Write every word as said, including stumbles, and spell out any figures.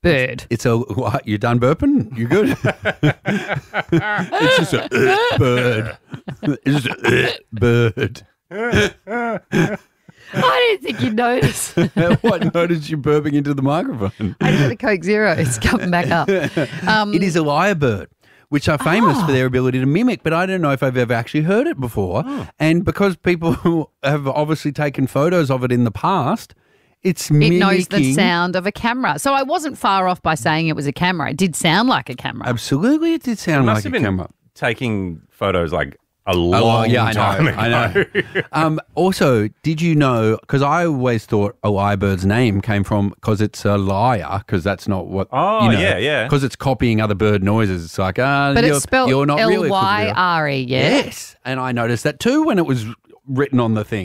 bird. It's a what? You done burping? You good? It's just a uh, bird. It's just a uh, bird. I didn't think you'd notice. What noticed you burping into the microphone? I had a Coke Zero. It's coming back up. Um, It is a lyrebird, which are famous Ah. for their ability to mimic, but I don't know if I've ever actually heard it before. Oh. And because people have obviously taken photos of it in the past, it's It mimicking. knows the sound of a camera. So I wasn't far off by saying it was a camera. It did sound like a camera. Absolutely, it did sound Must like have a been camera. taking photos like a Oh, long yeah, I time know. ago. I know. um, also, did you know? Because I always thought a lyrebird's name came from because it's a liar. Because that's not what. Oh, you know, yeah, yeah. Because it's copying other bird noises. It's like ah, But you're, it's spelled you're not really a L Y kookaburra. R E, yeah? Yes, and I noticed that too when it was written on the thing.